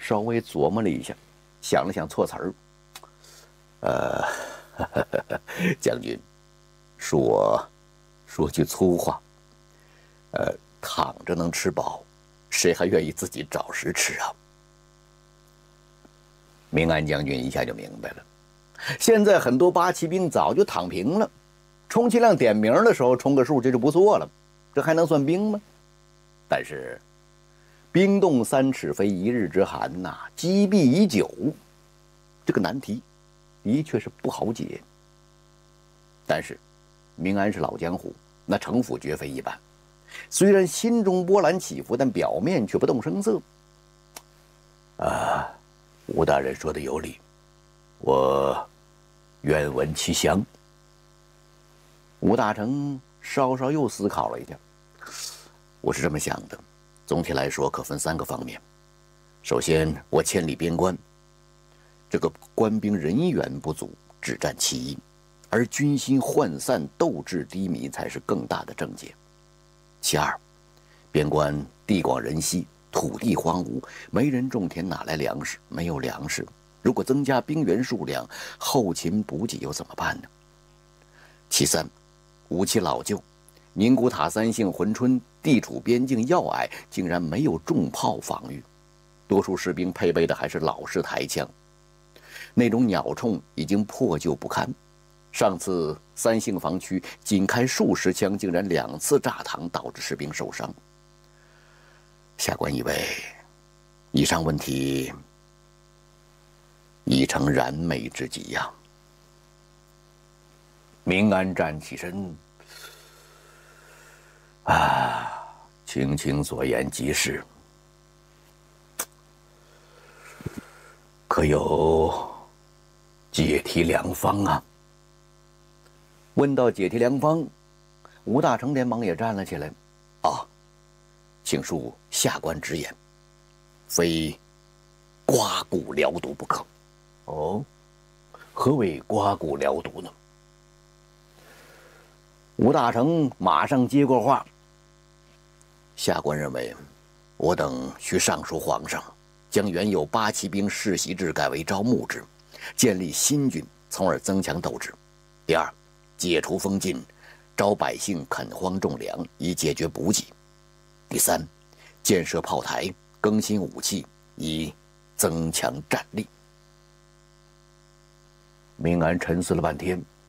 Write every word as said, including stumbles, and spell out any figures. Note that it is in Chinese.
稍微琢磨了一下，想了想措辞儿，呃，将军，说说句粗话，呃，躺着能吃饱，谁还愿意自己找食吃啊？明安将军一下就明白了，现在很多八旗兵早就躺平了，充其量点名的时候充个数，这就不错了，这还能算兵吗？但是，冰冻三尺非一日之寒呐、啊，积弊已久，这个难题的确是不好解。但是，明安是老江湖，那城府绝非一般。虽然心中波澜起伏，但表面却不动声色。啊，吴大人说的有理，我愿闻其详。吴大成稍稍又思考了一下，我是这么想的，总体来说可分三个方面。首先，我千里边关，这个官兵人员不足，只占其一，而军心涣散、斗志低迷才是更大的症结。其二，边关地广人稀，土地荒芜，没人种田，哪来粮食？没有粮食，如果增加兵员数量，后勤补给又怎么办呢？其三，武器老旧，宁古塔三姓珲春地处边境要隘，竟然没有重炮防御，多数士兵配备的还是老式抬枪，那种鸟铳已经破旧不堪。上次三姓防区仅开数十枪，竟然两次炸膛，导致士兵受伤。下官以为，以上问题已成燃眉之急呀。明安站起身，啊，青青所言极是，可有解题良方啊？问到解题良方，吴大成连忙也站了起来。啊，请恕下官直言，非刮骨疗毒不可。哦，何为刮骨疗毒呢？吴大成马上接过话，下官认为，我等需上书皇上，将原有八旗兵世袭制改为招募制，建立新军，从而增强斗志。第二，解除封禁，招百姓垦荒种粮，以解决补给。第三，建设炮台，更新武器，以增强战力。明安沉思了半天，